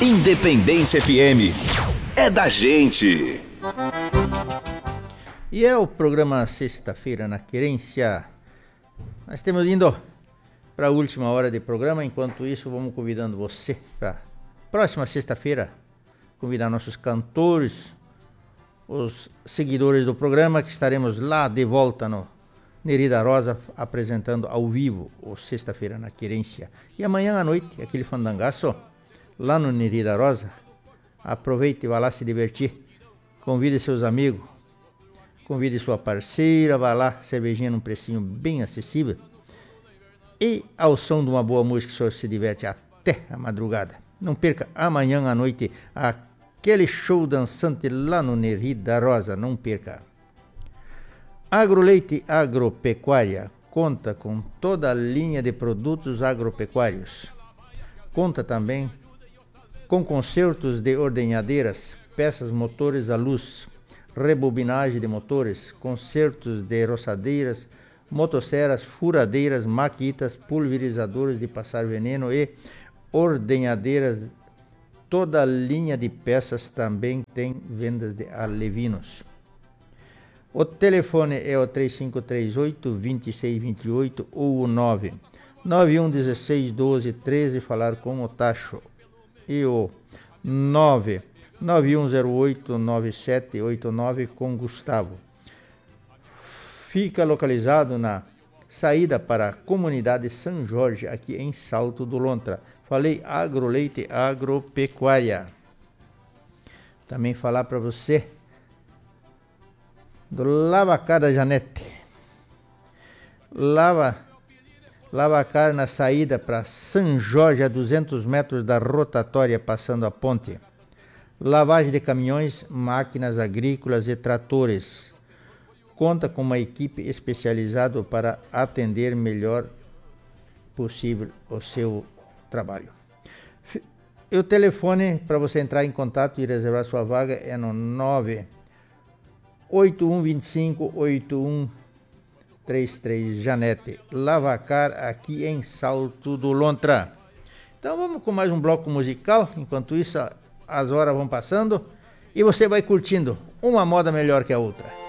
Independência FM. É da gente. E é o programa Sexta-feira na Querência. Nós estamos indo para a última hora de programa. Enquanto isso, vamos convidando você para próxima sexta-feira. Convidar nossos cantores, os seguidores do programa, que estaremos lá de volta no Neri da Rosa, apresentando ao vivo o Sexta-feira na Querência. E amanhã à noite, aquele fandangaço lá no Neri da Rosa. Aproveite e vá lá se divertir. Convide seus amigos, convide sua parceira, vá lá, cervejinha num precinho bem acessível. E ao som de uma boa música, o senhor se diverte até a madrugada. Não perca amanhã à noite aquele show dançante lá no Neri da Rosa, não perca. Agroleite Agropecuária conta com toda a linha de produtos agropecuários. Conta também com consertos de ordenhadeiras, peças motores a luz, rebobinagem de motores, consertos de roçadeiras, motosserras, furadeiras, maquitas, pulverizadores de passar veneno e ordenhadeiras. Toda a linha de peças também tem vendas de alevinos. O telefone é o 3538-2628 ou o 991161213, falar com o Tacho. E o 991089789 com Gustavo. Fica localizado na saída para a comunidade São Jorge, aqui em Salto do Lontra. Falei Agroleite Agropecuária. Também falar para você do Lavacar da Janete. Lavacar na saída para São Jorge, a 200 metros da rotatória, passando a ponte. Lavagem de caminhões, máquinas agrícolas e tratores. Conta com uma equipe especializada para atender melhor possível o seu trabalho. E o telefone para você entrar em contato e reservar sua vaga é no 981258133, Janete. Lavacar, aqui em Salto do Lontra. Então vamos com mais um bloco musical. Enquanto isso, as horas vão passando e você vai curtindo uma moda melhor que a outra.